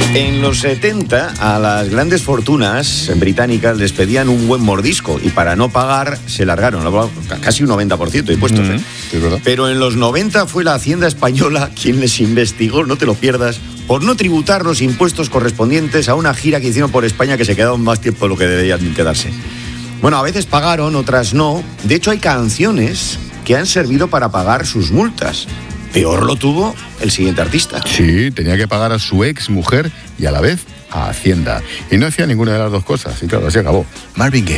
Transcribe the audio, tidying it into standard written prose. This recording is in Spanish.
En los 70, a las grandes fortunas británicas les pedían un buen mordisco y para no pagar se largaron, casi un 90% de impuestos. Es verdad. Pero en los 90 fue la Hacienda Española quien les investigó, no te lo pierdas, por no tributar los impuestos correspondientes a una gira que hicieron por España que se quedaron más tiempo de lo que debían quedarse. Bueno, a veces pagaron, otras no. De hecho, hay canciones que han servido para pagar sus multas. Peor lo tuvo el siguiente artista. Sí, tenía que pagar a su ex mujer y a la vez a Hacienda. Y no hacía ninguna de las dos cosas. Y claro, así acabó. Marvin Gaye.